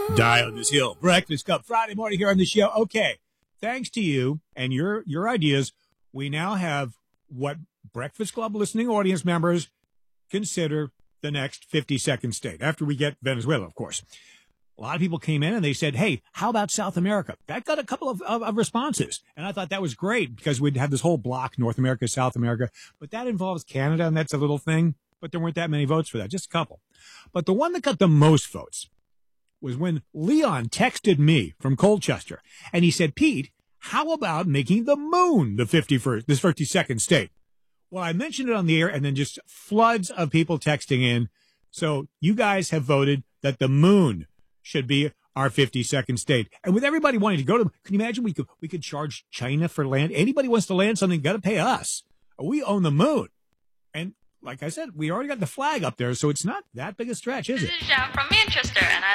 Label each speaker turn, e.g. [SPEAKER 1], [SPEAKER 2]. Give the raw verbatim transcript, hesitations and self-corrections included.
[SPEAKER 1] Die on this hill. Breakfast Cup Friday morning here on the show. Okay, thanks to you and your your ideas, we now have what Breakfast Club listening audience members consider the next fifty-second state, after we get Venezuela, of course. A lot of people came in and they said, hey, how about South America? That got a couple of, of, of responses. And I thought that was great because we'd have this whole block, North America, South America. But that involves Canada, and that's a little thing. But there weren't that many votes for that, just a couple. But the one that got the most votes was when Leon texted me from Colchester. And he said, Pete, how about making the moon the fifty-first, this fifty-second state? Well, I mentioned it on the air, and then just floods of people texting in. So you guys have voted that the moon should be our fifty-second state. And with everybody wanting to go to, can you imagine we could we could charge China for land? Anybody wants to land something, got to pay us. We own the moon. And like I said, we already got the flag up there, so it's not that big a stretch, is it?
[SPEAKER 2] This is Zhao from Manchester, and